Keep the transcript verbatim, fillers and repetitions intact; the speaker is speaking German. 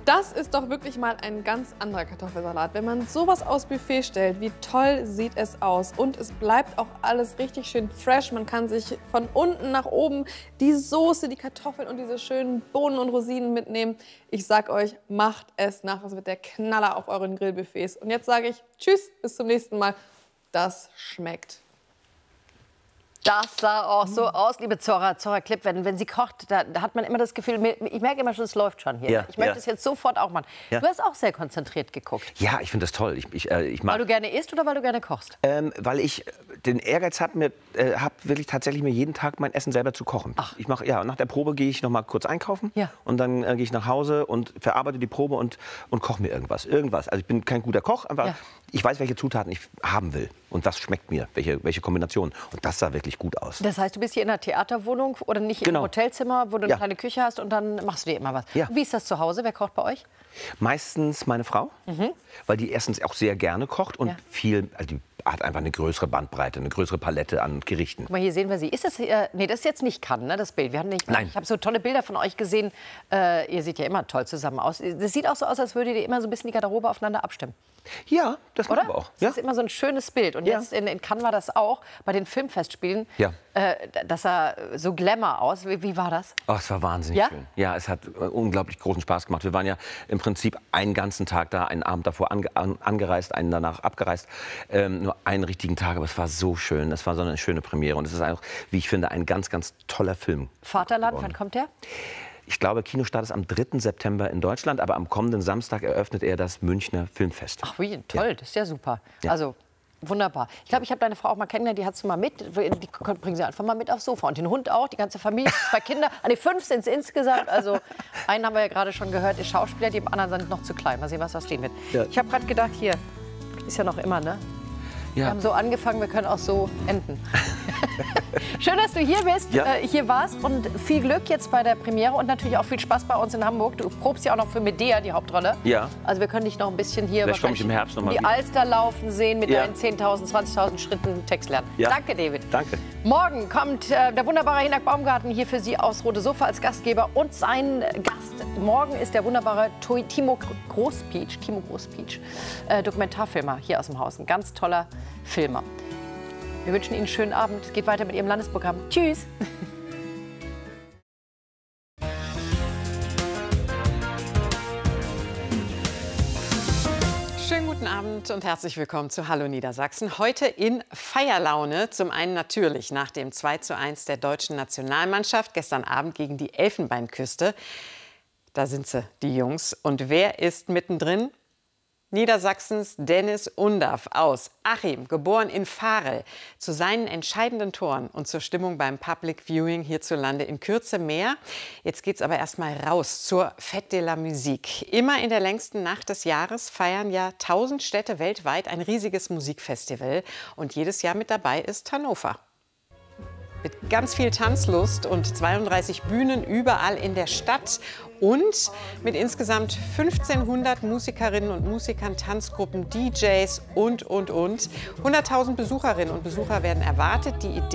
Das ist doch wirklich mal ein ganz anderer Kartoffelsalat. Wenn man sowas aufs Buffet stellt, wie toll sieht es aus. Und es bleibt auch alles richtig schön fresh. Man kann sich von unten nach oben die Soße, die Kartoffeln und diese schönen Bohnen und Rosinen mitnehmen. Ich sag euch, macht es nach. Das wird der Knaller auf euren Grillbuffets. Und jetzt sage ich tschüss, bis zum nächsten Mal. Das schmeckt. Das sah auch so aus, liebe Zora, Zora Klipp, wenn, wenn sie kocht, da, da hat man immer das Gefühl, ich merke immer schon, es läuft schon hier. Ja, ich möchte ja. es jetzt sofort auch machen. Ja. Du hast auch sehr konzentriert geguckt. Ja, ich finde das toll. Ich, ich, äh, ich mag, weil du gerne isst oder weil du gerne kochst? Ähm, weil ich den Ehrgeiz habe, mir, äh, hab wirklich tatsächlich mir jeden Tag mein Essen selber zu kochen. Ach. Ich mache, ja, nach der Probe gehe ich noch mal kurz einkaufen Ja. und dann äh, gehe ich nach Hause und verarbeite die Probe und, und koche mir irgendwas. Irgendwas. Also ich bin kein guter Koch, aber Ja. ich weiß, welche Zutaten ich haben will und was schmeckt mir, welche, welche Kombination. Und das sah wirklich gut aus. Das heißt, du bist hier in einer Theaterwohnung oder nicht Genau. im Hotelzimmer, wo du eine Ja. kleine Küche hast und dann machst du dir immer was. Ja. Wie ist das zu Hause? Wer kocht bei euch? Meistens meine Frau, weil die erstens auch sehr gerne kocht und Ja. viel, also die hat einfach eine größere Bandbreite, eine größere Palette an Gerichten. Guck mal, hier sehen wir sie. Ist das, äh, nee, das ist jetzt nicht Cannes, ne, das Bild. Wir haben nicht, Nein. Ich habe so tolle Bilder von euch gesehen. Äh, ihr seht ja immer toll zusammen aus. Das sieht auch so aus, als würdet ihr immer so ein bisschen die Garderobe aufeinander abstimmen. Ja, das Oder? machen wir auch. Das Ja. ist immer so ein schönes Bild. Und Ja. jetzt in, in Cannes war das auch, bei den Filmfestspielen. Ja. Äh, das sah so Glamour aus. Wie, wie war das? Oh, es war wahnsinnig Ja? schön. Ja, es hat äh, unglaublich großen Spaß gemacht. Wir waren ja im Prinzip einen ganzen Tag da, einen Abend davor ange an, angereist, einen danach abgereist. Ähm, nur einen richtigen Tag, aber es war so schön. Es war so eine schöne Premiere. Und es ist auch, wie ich finde, ein ganz, ganz toller Film. Vaterland, geworden. wann kommt der? Ich glaube, Kinostart ist am dritten September in Deutschland, aber am kommenden Samstag eröffnet er das Münchner Filmfest. Ach wie, toll, Ja. das ist ja super. Ja. Also wunderbar. Ich glaube, ich habe deine Frau auch mal kennengelernt, die hat du mal mit. Die bringen sie einfach mal mit aufs Sofa. Und den Hund auch, die ganze Familie, zwei Kinder. Ah, nee, fünf sind es insgesamt. Also einen haben wir ja gerade schon gehört, ist Schauspieler, die anderen sind noch zu klein. Mal sehen, was aus denen wird. Ja. Ich habe gerade gedacht, hier, ist ja noch immer, ne? Wir Ja. haben so angefangen, wir können auch so enden. Schön, dass du hier bist, Ja. äh, hier warst und viel Glück jetzt bei der Premiere und natürlich auch viel Spaß bei uns in Hamburg. Du probst ja auch noch für Medea die Hauptrolle. Ja. Also wir können dich noch ein bisschen hier Vielleicht komme ich im Herbst noch mal die wieder. Alster laufen sehen mit Ja. deinen zehntausend, zwanzigtausend Schritten Text lernen. Ja. Danke, David. Danke. Morgen kommt äh, der wunderbare Hinak Baumgarten hier für Sie aus Rote Sofa als Gastgeber und sein Gast. Morgen ist der wunderbare To- Timo Großpietsch, Timo Großpietsch, äh, Dokumentarfilmer hier aus dem Haus. Ein ganz toller Filmer. Wir wünschen Ihnen einen schönen Abend. Geht weiter mit Ihrem Landesprogramm. Tschüss. Schönen guten Abend und herzlich willkommen zu Hallo Niedersachsen. Heute in Feierlaune. Zum einen natürlich nach dem zwei zu eins der deutschen Nationalmannschaft gestern Abend gegen die Elfenbeinküste. Da sind sie, die Jungs. Und wer ist mittendrin? Niedersachsens Dennis Undaff aus Achim, geboren in Varel. Zu seinen entscheidenden Toren und zur Stimmung beim Public Viewing hierzulande in Kürze mehr. Jetzt geht's aber erst mal raus zur Fête de la Musique. Immer in der längsten Nacht des Jahres feiern ja tausend Städte weltweit ein riesiges Musikfestival. Und jedes Jahr mit dabei ist Hannover. Mit ganz viel Tanzlust und zweiunddreißig Bühnen überall in der Stadt. Und mit insgesamt fünfzehnhundert Musikerinnen und Musikern, Tanzgruppen, D Js und, und, und. hunderttausend Besucherinnen und Besucher werden erwartet. Die Idee